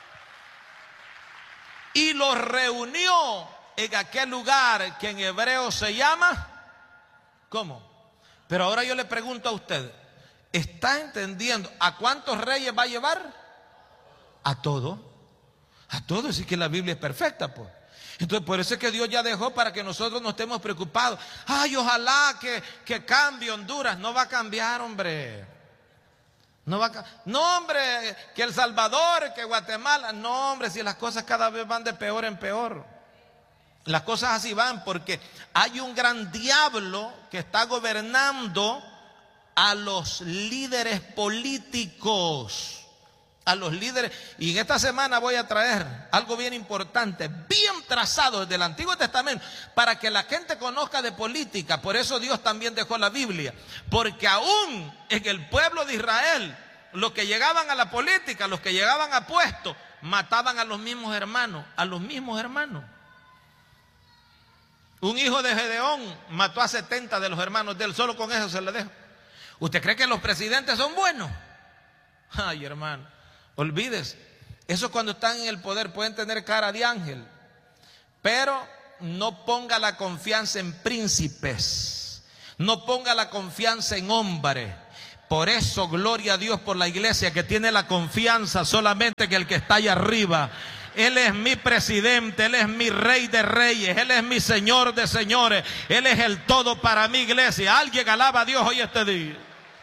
Y los reunió en aquel lugar que en hebreo se llama, ¿cómo? Pero ahora yo le pregunto a usted, ¿está entendiendo a cuántos reyes va a llevar? A todos. A todos. Así que la Biblia es perfecta, pues. Entonces por eso es que Dios ya dejó para que nosotros no estemos preocupados. Ay, ojalá que cambie Honduras. No va a cambiar, hombre. No va a, no, hombre, que El Salvador, que Guatemala. No, hombre, si las cosas cada vez van de peor en peor. Las cosas así van porque hay un gran diablo que está gobernando a los líderes políticos. A los líderes. Y en esta semana voy a traer algo bien importante, bien trazado desde el Antiguo Testamento, para que la gente conozca de política. Por eso Dios también dejó la Biblia, porque aún en el pueblo de Israel, los que llegaban a la política, los que llegaban a puestos, mataban a los mismos hermanos. A los mismos hermanos. Un hijo de Gedeón mató a 70 de los hermanos de él. Solo con eso se le dejó. ¿Usted cree que los presidentes son buenos? Ay, hermano, olvídese. Eso cuando están en el poder pueden tener cara de ángel, pero no ponga la confianza en príncipes. No ponga la confianza en hombres. Por eso, gloria a Dios por la iglesia que tiene la confianza solamente que el que está allá arriba. Él es mi presidente, Él es mi rey de reyes, Él es mi señor de señores, Él es el todo para mi iglesia. Alguien alaba a Dios hoy este día.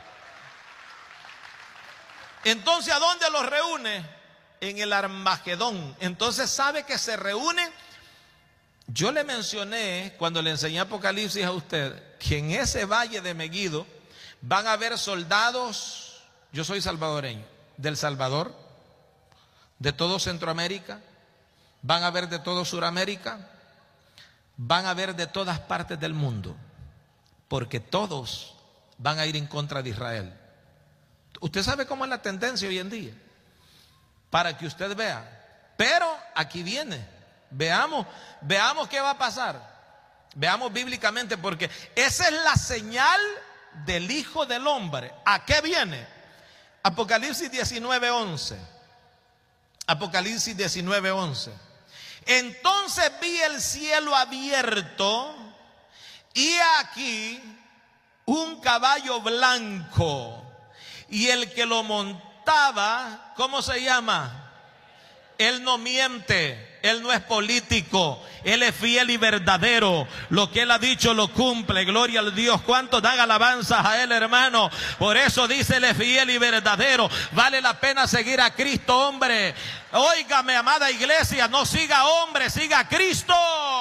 Entonces, ¿a dónde los reúne? En el Armagedón. Entonces, ¿sabe que se reúnen? Yo le mencioné cuando le enseñé Apocalipsis a usted que en ese valle de Megiddo van a haber soldados. Yo soy salvadoreño, del Salvador, de todo Centroamérica, van a haber de todo Suramérica, van a haber de todas partes del mundo, porque todos van a ir en contra de Israel. Usted sabe cómo es la tendencia hoy en día, para que usted vea. Pero aquí viene, veamos qué va a pasar. Veamos bíblicamente, porque esa es la señal del Hijo del Hombre. ¿A qué viene? Apocalipsis 19:11. Apocalipsis 19:11. Entonces vi el cielo abierto y aquí un caballo blanco, y el que lo montaba, ¿cómo se llama? Él no miente, Él no es político, Él es fiel y verdadero. Lo que Él ha dicho lo cumple, gloria al Dios. ¿Cuántos dan alabanzas a Él, hermano? Por eso dice, Él es fiel y verdadero. Vale la pena seguir a Cristo, hombre. Óigame, amada iglesia, no siga hombre, siga a Cristo.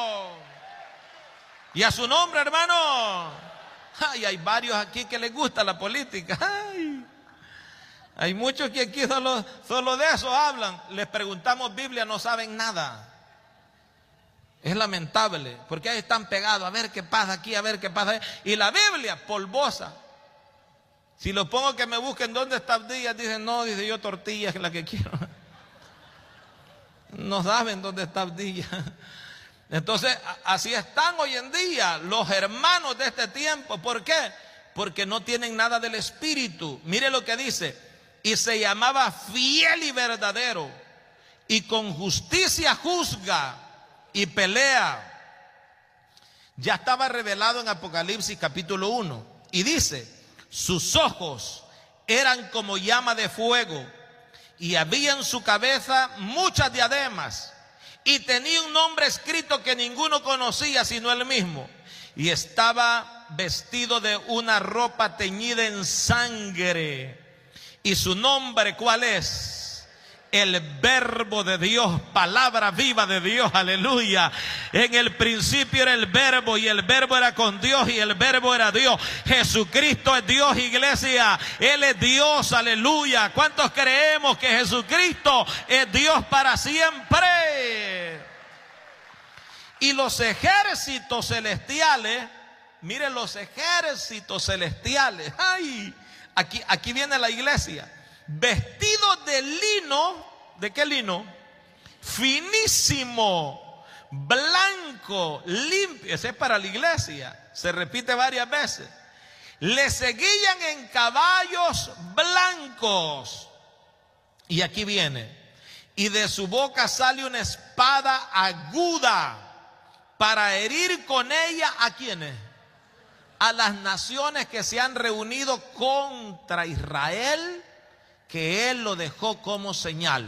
Y a su nombre, hermano. Ay, hay varios aquí que les gusta la política. Ay. Hay muchos que aquí solo de eso hablan. Les preguntamos Biblia, no saben nada. Es lamentable, porque ahí están pegados, a ver qué pasa aquí, a ver qué pasa ahí. Y la Biblia, polvosa. Si lo pongo que me busquen dónde está Abdías, dicen, no, dice yo tortillas es la que quiero. No saben dónde está Abdías. Entonces, así están hoy en día los hermanos de este tiempo. ¿Por qué? Porque no tienen nada del Espíritu. Mire lo que dice. Y se llamaba fiel y verdadero, y con justicia juzga y pelea. Ya estaba revelado en Apocalipsis capítulo 1. Y dice, sus ojos eran como llama de fuego, y había en su cabeza muchas diademas, y tenía un nombre escrito que ninguno conocía sino él mismo. Y estaba vestido de una ropa teñida en sangre. Y su nombre, ¿cuál es? El Verbo de Dios, palabra viva de Dios, aleluya. En el principio era el Verbo, y el Verbo era con Dios, y el Verbo era Dios. Jesucristo es Dios, iglesia. Él es Dios, aleluya. ¿Cuántos creemos que Jesucristo es Dios para siempre? Y los ejércitos celestiales, miren los ejércitos celestiales, ay, aquí viene la iglesia, vestidos de lino. ¿De qué lino? Finísimo, blanco, limpio. Ese es para la iglesia, se repite varias veces. Le seguían en caballos blancos. Y aquí viene, y de su boca sale una espada aguda para herir con ella ¿a quiénes? A las naciones que se han reunido contra Israel, que Él lo dejó como señal.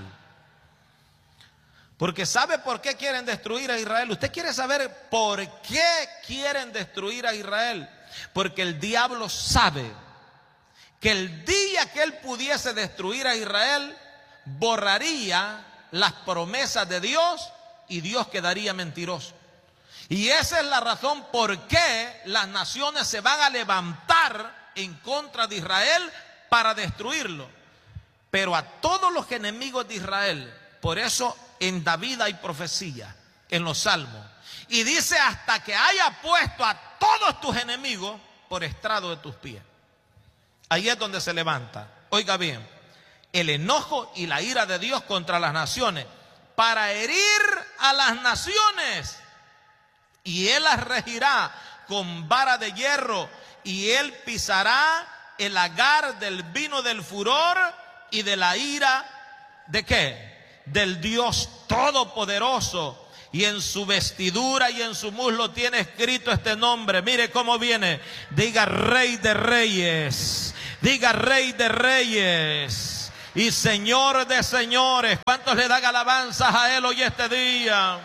Porque ¿sabe por qué quieren destruir a Israel? ¿Usted quiere saber por qué quieren destruir a Israel? Porque el diablo sabe que el día que él pudiese destruir a Israel, borraría las promesas de Dios y Dios quedaría mentiroso. Y esa es la razón por qué las naciones se van a levantar en contra de Israel para destruirlo. Pero a todos los enemigos de Israel, por eso en David hay profecía, en los salmos. Y dice, hasta que haya puesto a todos tus enemigos por estrado de tus pies. Ahí es donde se levanta, oiga bien, el enojo y la ira de Dios contra las naciones, para herir a las naciones. Y Él las regirá con vara de hierro, y Él pisará el lagar del vino del furor y de la ira, ¿de qué? Del Dios Todopoderoso. y en su vestidura y en su muslo tiene escrito este nombre. Mire cómo viene. Diga Rey de Reyes. Diga Rey de Reyes y Señor de señores. ¿Cuántos le dan alabanzas a Él hoy este día?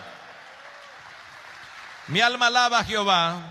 Mi alma alaba a Jehová.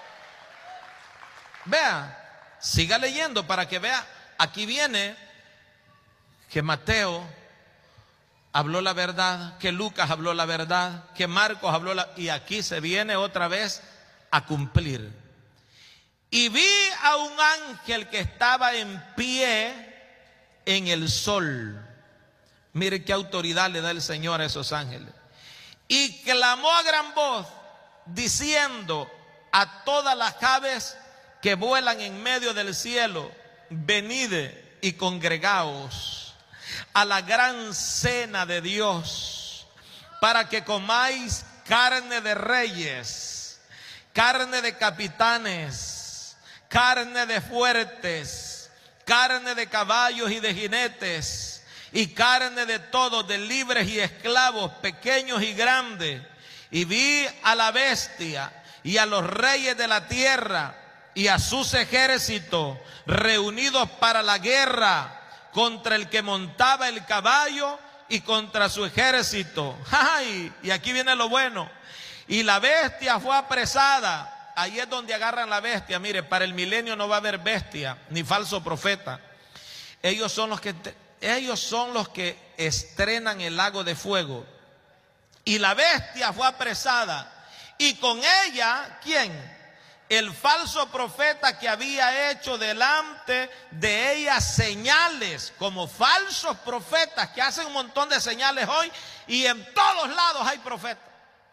Vea, siga leyendo para que vea. Aquí viene que Mateo habló la verdad, que Lucas habló la verdad, que Marcos habló la... Y aquí se viene otra vez a cumplir. Y vi a un ángel que estaba en pie en el sol. Mire qué autoridad le da el Señor a esos ángeles. Y clamó a gran voz, diciendo a todas las aves que vuelan en medio del cielo: venid y congregaos a la gran cena de Dios, para que comáis carne de reyes, carne de capitanes, carne de fuertes, carne de caballos y de jinetes, y carne de todos, de libres y esclavos, pequeños y grandes. Y vi a la bestia y a los reyes de la tierra y a sus ejércitos reunidos para la guerra contra el que montaba el caballo y contra su ejército. ¡Ay! Y aquí viene lo bueno. Y la bestia fue apresada. Ahí es donde agarran la bestia. Mire, para el milenio no va a haber bestia ni falso profeta. Ellos son los que estrenan el lago de fuego. Y la bestia fue apresada. Y con ella, ¿quién? El falso profeta que había hecho delante de ella señales, como falsos profetas que hacen un montón de señales hoy, y en todos lados hay profetas.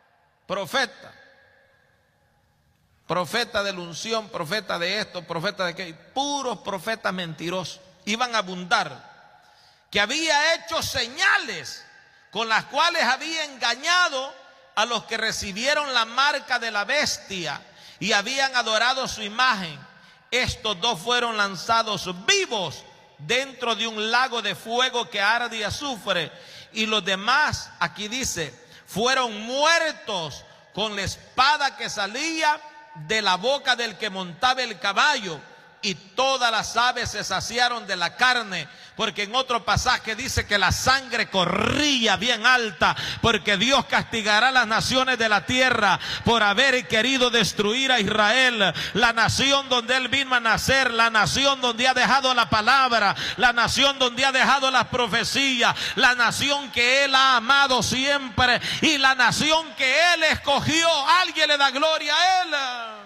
Profeta de la unción, profeta de esto, profeta de aquello, puros profetas mentirosos. Iban a abundar, que había hecho señales con las cuales había engañado a los que recibieron la marca de la bestia y habían adorado su imagen. Estos dos fueron lanzados vivos dentro de un lago de fuego que arde y azufre. Y los demás, aquí dice, fueron muertos con la espada que salía de la boca del que montaba el caballo. Y todas las aves se saciaron de la carne, porque en otro pasaje dice que la sangre corría bien alta, porque Dios castigará a las naciones de la tierra por haber querido destruir a Israel, la nación donde Él vino a nacer, la nación donde ha dejado la palabra, la nación donde ha dejado las profecías, la nación que Él ha amado siempre y la nación que Él escogió. Alguien le da gloria a Él.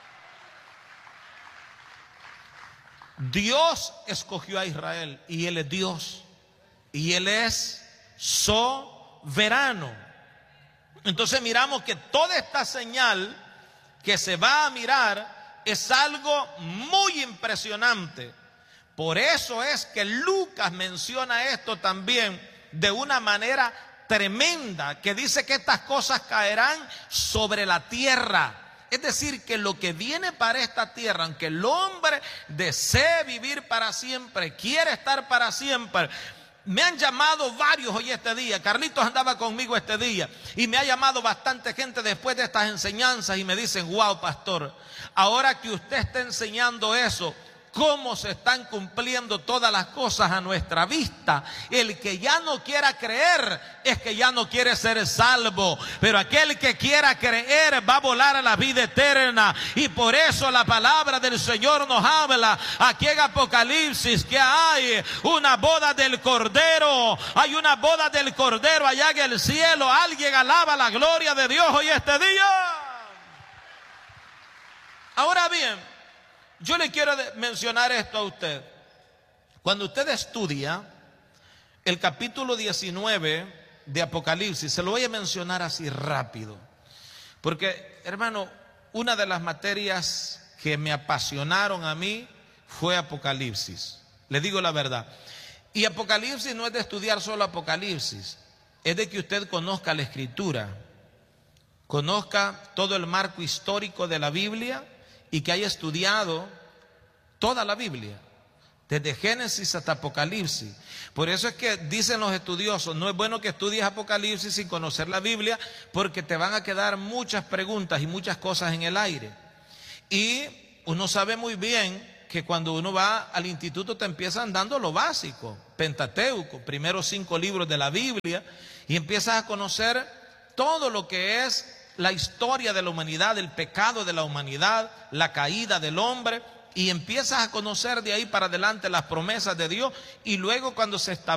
Dios escogió a Israel y Él es Dios y Él es soberano. Entonces miramos que toda esta señal que se va a mirar es algo muy impresionante. Por eso es que Lucas menciona esto también de una manera tremenda, que dice que estas cosas caerán sobre la tierra. Es decir, que lo que viene para esta tierra, aunque el hombre desee vivir para siempre, quiere estar para siempre. Me han llamado varios hoy este día. Carlitos andaba conmigo este día y me ha llamado bastante gente después de estas enseñanzas y me dicen: wow, pastor, ahora que usted está enseñando eso, cómo se están cumpliendo todas las cosas a nuestra vista. El que ya no quiera creer es que ya no quiere ser salvo, pero aquel que quiera creer va a volar a la vida eterna. Y por eso la palabra del Señor nos habla aquí en Apocalipsis que hay una boda del Cordero. Hay una boda del Cordero allá en el cielo. Alguien alaba la gloria de Dios hoy este día. Ahora bien, yo le quiero mencionar esto a usted. Cuando usted estudia el capítulo 19 de Apocalipsis, se lo voy a mencionar así rápido, porque, hermano, una de las materias que me apasionaron a mí fue Apocalipsis. Le digo la verdad. Y Apocalipsis no es de estudiar solo Apocalipsis, es de que usted conozca la Escritura, conozca todo el marco histórico de la Biblia y que haya estudiado toda la Biblia. desde Génesis hasta Apocalipsis. Por eso es que dicen los estudiosos, no es bueno que estudies Apocalipsis sin conocer la Biblia, porque te van a quedar muchas preguntas y muchas cosas en el aire. Y uno sabe muy bien que cuando uno va al instituto te empiezan dando lo básico, Pentateuco, primeros 5 libros de la Biblia, y empiezas a conocer todo lo que es la historia de la humanidad, el pecado de la humanidad, la caída del hombre, y empiezas a conocer de ahí para adelante las promesas de Dios, y luego cuando se establece